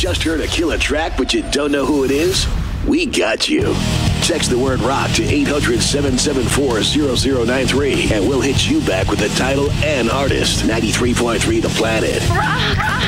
Just heard a killer track, but you don't know who it is? We got you. Text the word rock to 800-774-0093, and we'll hit you back with the title and artist. 93.3 The Planet. Rock.